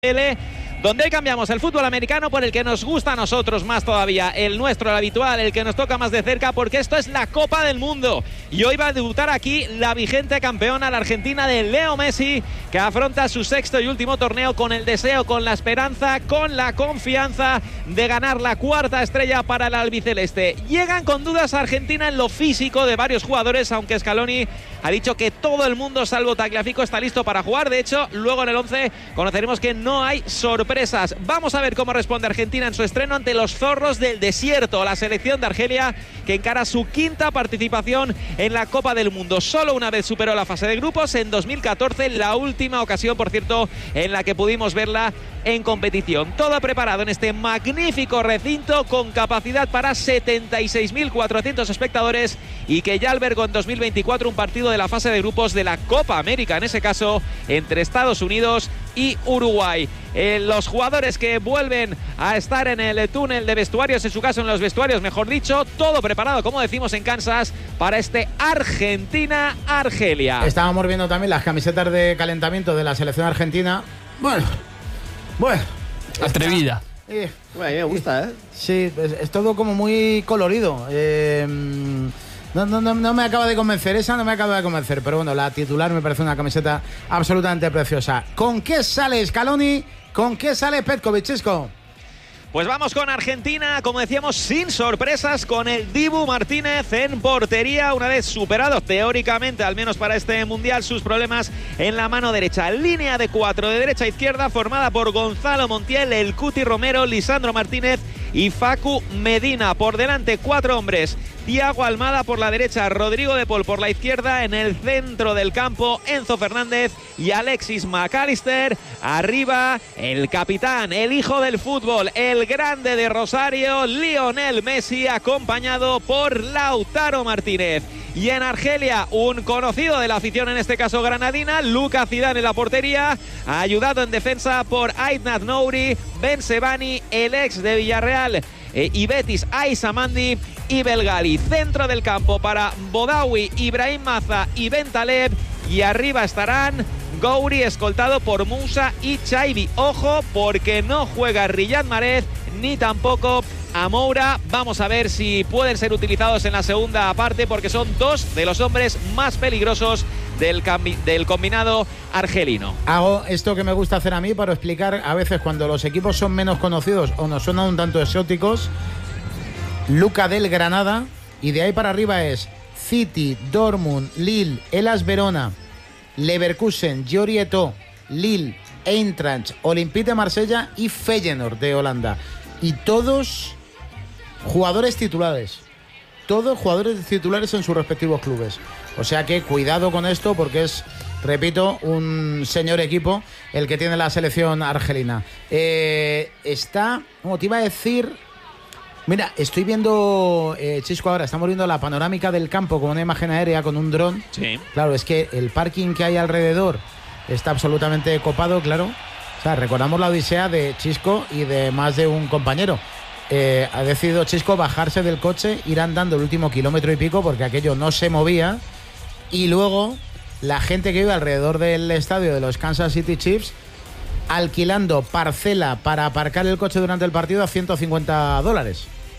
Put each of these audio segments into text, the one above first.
Donde cambiamos el fútbol americano por el que nos gusta a nosotros más todavía, el nuestro, el habitual, el que nos toca más de cerca, porque esto es la Copa del Mundo. Y hoy va a debutar aquí la vigente campeona, la Argentina de Leo Messi, que afronta su sexto y último torneo con el deseo, con la esperanza, con la confianza de ganar la cuarta estrella para el albiceleste. Llegan con dudas a Argentina en lo físico de varios jugadores, aunque Scaloni ha dicho que todo el mundo, salvo Tagliafico, está listo para jugar. De hecho, luego en el 11 conoceremos que no hay sorpresas. Vamos a ver cómo responde Argentina en su estreno ante los zorros del desierto, la selección de Argelia, que encara su quinta participación en la Copa del Mundo. Solo una vez superó la fase de grupos, en 2014, la última ocasión, por cierto, en la que pudimos verla en competición. Todo preparado en este magnífico recinto con capacidad para 76.400 espectadores y que ya albergó en 2024 un partido de la fase de grupos de la Copa América, en ese caso entre Estados Unidos y Uruguay. Los jugadores que vuelven a estar en el túnel de vestuarios, en su caso en los vestuarios, mejor dicho, todo preparado, como decimos en Kansas, para este Argentina-Argelia. Estábamos viendo también las camisetas de calentamiento de la selección argentina. Bueno. Atrevida. Bueno, me gusta, ¿eh? Sí, es todo como muy colorido. No me acaba de convencer, esa no me acaba de convencer, pero bueno, la titular me parece una camiseta absolutamente preciosa. ¿Con qué sale Scaloni? ¿Con qué sale Petkovic, Chisco? Pues vamos con Argentina, como decíamos, sin sorpresas, con el Dibu Martínez en portería, una vez superado teóricamente, al menos para este Mundial, sus problemas en la mano derecha. Línea de 4 de derecha a izquierda, formada por Gonzalo Montiel, el Cuti Romero, Lisandro Martínez y Facu Medina. Por delante, 4 hombres: Thiago Almada por la derecha, Rodrigo de Paul por la izquierda, en el centro del campo Enzo Fernández y Alexis McAllister. Arriba, el capitán, el hijo del fútbol, el grande de Rosario, Lionel Messi, acompañado por Lautaro Martínez. Y en Argelia, un conocido de la afición, en este caso granadina, Luka Zidane en la portería, ayudado en defensa por Aitnat Nouri, Ben Sebani, el ex de Villarreal y Betis, Aissa Mandi y Belgali. Centro del campo para Bodawi, Ibrahim Maza y Ben Taleb. Y arriba estarán Gouiri, escoltado por Moussa y Chaibi. Ojo, porque no juega Riyad Mahrez ni tampoco Amoura. Vamos a ver si pueden ser utilizados en la segunda parte, porque son dos de los hombres más peligrosos del combinado argelino. Hago esto que me gusta hacer a mí para explicar a veces cuando los equipos son menos conocidos o nos suenan un tanto exóticos. Luca del Granada, y de ahí para arriba es City, Dortmund, Lille, Hellas Verona, Leverkusen, Jorieto, Lille, Eintracht, Olympique de Marsella y Feyenoord de Holanda. Y todos jugadores titulares. Todos jugadores titulares en sus respectivos clubes. O sea que cuidado con esto, porque es, repito, un señor equipo el que tiene la selección argelina. Como te iba a decir... Mira, estoy viendo, Chisco, ahora estamos viendo la panorámica del campo con una imagen aérea, con un dron. Sí. Claro, es que el parking que hay alrededor está absolutamente copado, claro. O sea, recordamos la odisea de Chisco y de más de un compañero. Ha decidido Chisco bajarse del coche, ir andando el último kilómetro y pico porque aquello no se movía. Y luego la gente que vive alrededor del estadio de los Kansas City Chiefs alquilando parcela para aparcar el coche durante el partido a $150.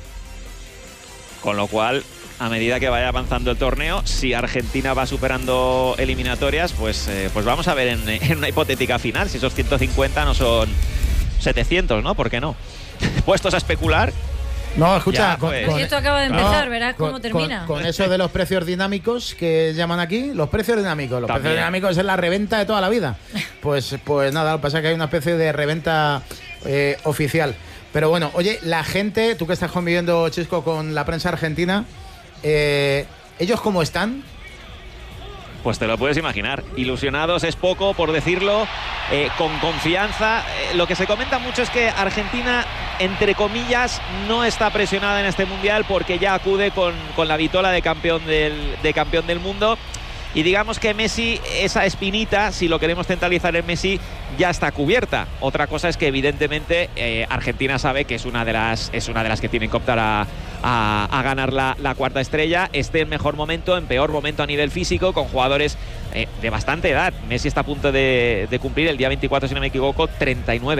Con lo cual, a medida que vaya avanzando el torneo, si Argentina va superando eliminatorias, pues vamos a ver en una hipotética final si esos 150 no son 700, ¿no? ¿Por qué no? Puestos a especular. No, escucha, esto acaba de empezar, verás cómo termina. Con eso de los precios dinámicos que llaman aquí, los precios dinámicos. Los precios dinámicos es la reventa de toda la vida. Pues nada, lo que pasa es que hay una especie de reventa oficial. Pero bueno, oye, la gente, tú que estás conviviendo, Chisco, con la prensa argentina, ¿ellos cómo están? Pues te lo puedes imaginar. Ilusionados es poco, por decirlo, con confianza. Lo que se comenta mucho es que Argentina, entre comillas, no está presionada en este Mundial porque ya acude con la vitola de campeón del mundo. Y digamos que Messi, esa espinita, si lo queremos centralizar en Messi, ya está cubierta. Otra cosa es que evidentemente Argentina sabe que es una de las que tienen que optar a ganar la cuarta estrella. Esté en mejor momento, en peor momento a nivel físico, con jugadores de bastante edad. Messi está a punto de cumplir el día 24, si no me equivoco, 39